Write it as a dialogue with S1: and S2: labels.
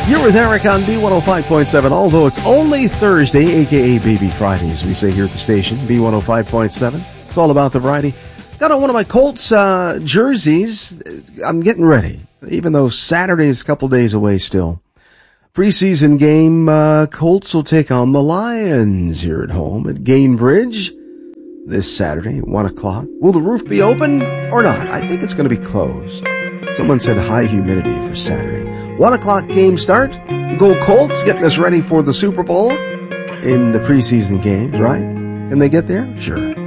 S1: You're with Eric on B105.7, although it's only Thursday, a.k.a. Baby Friday, as we say here at the station, B105.7. It's all about the variety. Got on one of my Colts jerseys. I'm getting ready, even though Saturday is a couple days away still. Preseason game, Colts will take on the Lions here at home at Gainbridge this Saturday at 1 o'clock. Will the roof be open or not? I think it's going to be closed. Someone said high humidity for Saturday. 1 o'clock game start. Go Colts, getting us ready for the Super Bowl in the preseason games, right? Can they get there? Sure.